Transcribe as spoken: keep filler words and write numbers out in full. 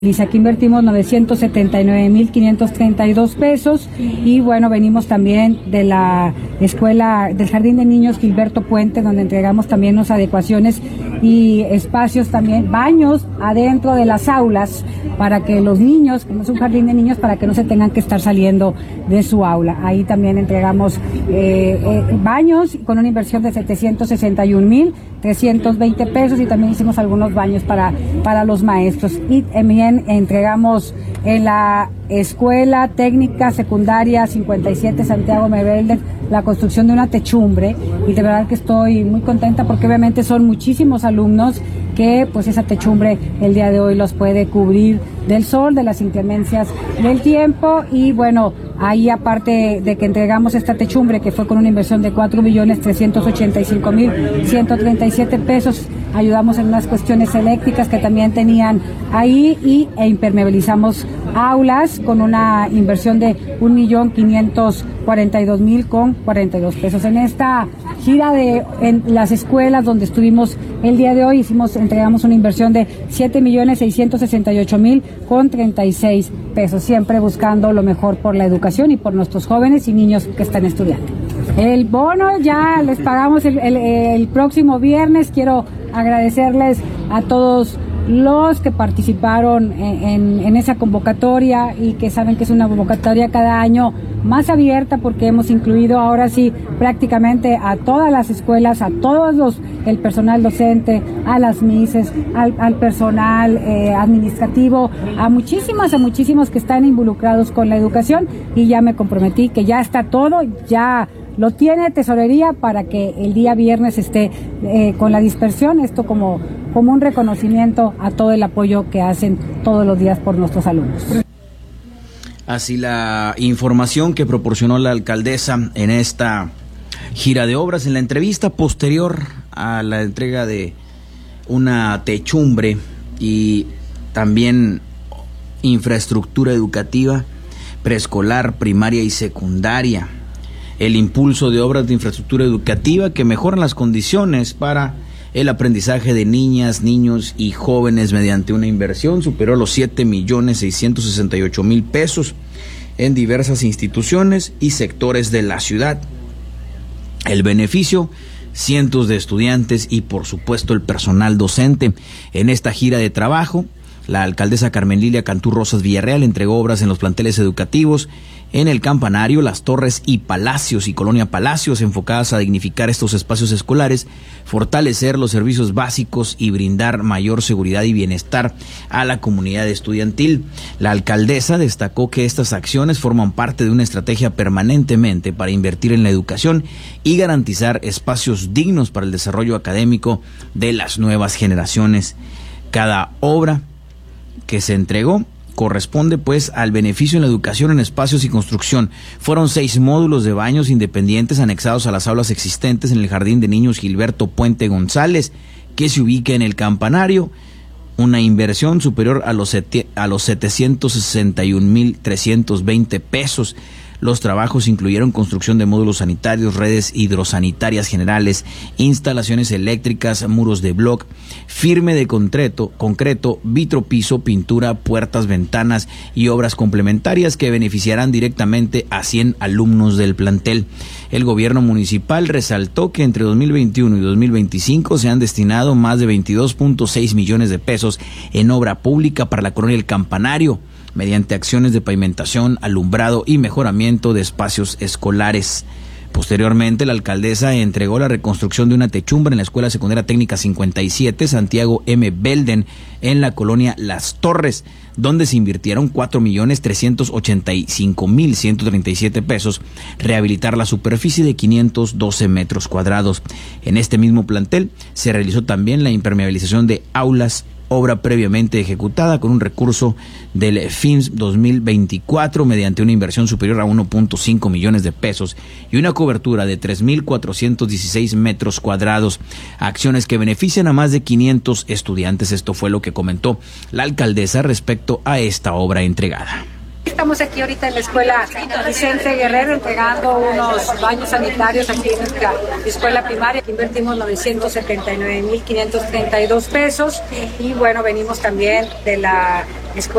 Aquí invertimos novecientos setenta y nueve mil quinientos treinta y dos pesos y bueno, venimos también de la escuela del Jardín de Niños Gilberto Puente, donde entregamos también unas adecuaciones y espacios también, baños adentro de las aulas para que los niños, como es un jardín de niños, para que no se tengan que estar saliendo de su aula. Ahí también entregamos eh, eh, baños con una inversión de setecientos sesenta y un mil trescientos veinte pesos y también hicimos algunos baños para, para los maestros. Y también entregamos en la Escuela Técnica Secundaria cincuenta y siete Santiago Mebelder la construcción de una techumbre y de verdad que estoy muy contenta porque obviamente son muchísimos alumnos que pues esa techumbre el día de hoy los puede cubrir del sol, de las inclemencias del tiempo y bueno, ahí aparte de que entregamos esta techumbre que fue con una inversión de cuatro millones trescientos ochenta y cinco mil ciento treinta y siete pesos, ayudamos en unas cuestiones eléctricas que también tenían ahí y e impermeabilizamos aulas con una inversión de un millón quinientos cuarenta y dos mil con cuarenta y dos pesos. En esta gira de en las escuelas donde estuvimos el día de hoy hicimos entregamos una inversión de siete millones seiscientos sesenta y ocho mil con treinta y seis pesos, siempre buscando lo mejor por la educación y por nuestros jóvenes y niños que están estudiando. El bono ya les pagamos el, el, el próximo viernes. Quiero agradecerles a todos los que participaron en, en, en esa convocatoria y que saben que es una convocatoria cada año más abierta porque hemos incluido ahora sí prácticamente a todas las escuelas, a todos los, el personal docente, a las mises, al, al personal eh, administrativo, a muchísimas, a muchísimos que están involucrados con la educación y ya me comprometí que ya está todo, ya lo tiene Tesorería para que el día viernes esté eh, con la dispersión, esto como, como un reconocimiento a todo el apoyo que hacen todos los días por nuestros alumnos. Así la información que proporcionó la alcaldesa en esta gira de obras. En la entrevista posterior a la entrega de una techumbre y también infraestructura educativa, preescolar, primaria y secundaria, el impulso de obras de infraestructura educativa que mejoran las condiciones para el aprendizaje de niñas, niños y jóvenes mediante una inversión superior a los siete millones seiscientos sesenta y ocho mil pesos en diversas instituciones y sectores de la ciudad. El beneficio, cientos de estudiantes y por supuesto el personal docente. En esta gira de trabajo, la alcaldesa Carmen Lilia Cantú Rosas Villarreal entregó obras en los planteles educativos, en el Campanario, Las Torres y Palacios y Colonia Palacios, enfocadas a dignificar estos espacios escolares, fortalecer los servicios básicos y brindar mayor seguridad y bienestar a la comunidad estudiantil. La alcaldesa destacó que estas acciones forman parte de una estrategia permanentemente para invertir en la educación y garantizar espacios dignos para el desarrollo académico de las nuevas generaciones. Cada obra que se entregó corresponde pues al beneficio en la educación en espacios y construcción. Fueron seis módulos de baños independientes anexados a las aulas existentes en el Jardín de Niños Gilberto Puente González, que se ubica en el Campanario, una inversión superior a los, sete, a los setecientos sesenta y un mil trescientos veinte pesos. Los trabajos incluyeron construcción de módulos sanitarios, redes hidrosanitarias generales, instalaciones eléctricas, muros de bloc, firme de concreto, concreto, vitropiso, pintura, puertas, ventanas y obras complementarias que beneficiarán directamente a cien alumnos del plantel. El gobierno municipal resaltó que entre dos mil veintiuno y dos mil veinticinco se han destinado más de veintidós punto seis millones de pesos en obra pública para la colonia El Campanario, mediante acciones de pavimentación, alumbrado y mejoramiento de espacios escolares. Posteriormente, la alcaldesa entregó la reconstrucción de una techumbre en la Escuela Secundaria Técnica cincuenta y siete Santiago M. Belden en la colonia Las Torres, donde se invirtieron cuatro millones trescientos ochenta y cinco mil ciento treinta y siete pesos, rehabilitar la superficie de quinientos doce metros cuadrados. En este mismo plantel se realizó también la impermeabilización de aulas, obra previamente ejecutada con un recurso del F I M S dos mil veinticuatro mediante una inversión superior a uno punto cinco millones de pesos y una cobertura de tres mil cuatrocientos dieciséis metros cuadrados, acciones que benefician a más de quinientos estudiantes. Esto fue lo que comentó la alcaldesa respecto a esta obra entregada. Estamos aquí ahorita en la escuela Vicente Guerrero entregando unos baños sanitarios aquí en nuestra escuela primaria. Invertimos novecientos setenta y nueve mil quinientos treinta y dos pesos y bueno, venimos también de la escuela